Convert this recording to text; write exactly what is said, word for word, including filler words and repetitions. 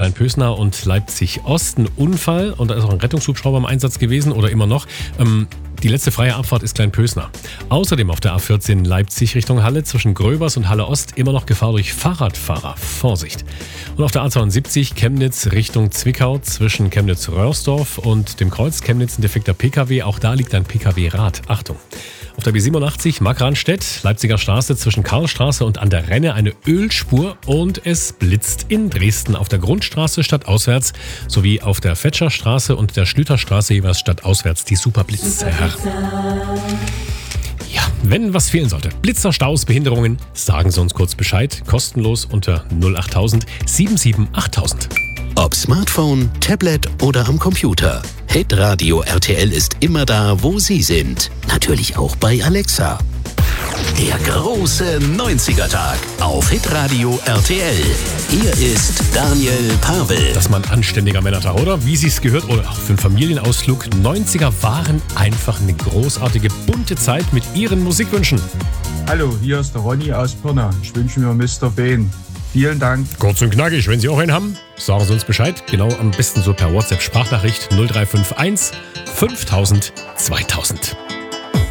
Kleinpösna und Leipzig Ost. Ein Unfall und da ist auch ein Rettungshubschrauber im Einsatz gewesen oder immer noch. Ähm, Die letzte freie Abfahrt ist Kleinpösna. Außerdem auf der A vierzehn Leipzig Richtung Halle zwischen Gröbers und Halle Ost immer noch Gefahr durch Fahrradfahrer. Vorsicht. Und auf der A zweiundsiebzig Chemnitz Richtung Zwickau zwischen Chemnitz-Röhrsdorf und dem Kreuz Chemnitz ein defekter P K W. Auch da liegt ein P K W-Rad. Achtung. Auf der B siebenundachtzig Markranstädt, Leipziger Straße zwischen Karlstraße und an der Renne eine Ölspur und es blitzt in Dresden auf der Grundstraße stadtauswärts sowie auf der Fetscherstraße und der Schlüterstraße jeweils stadtauswärts die Superblitzer. Ja, wenn was fehlen sollte, Blitzer, Staus, Behinderungen, sagen Sie uns kurz Bescheid. Kostenlos unter null achttausend siebenundsiebzig achttausend. Ob Smartphone, Tablet oder am Computer. Hitradio R T L ist immer da, wo Sie sind. Natürlich auch bei Alexa. Der große neunziger-Tag auf Hitradio R T L. Hier ist Daniel Pavel. Das ist mal ein anständiger Männertag, oder? Wie Sie es gehört, oder auch für einen Familienausflug. neunziger waren einfach eine großartige, bunte Zeit mit Ihren Musikwünschen. Hallo, hier ist der Ronny aus Pirna. Ich wünsche mir Mister Bean. Vielen Dank. Kurz und knackig, wenn Sie auch einen haben, sagen Sie uns Bescheid. Genau, am besten so per WhatsApp-Sprachnachricht null drei fünf eins fünftausend zweitausend.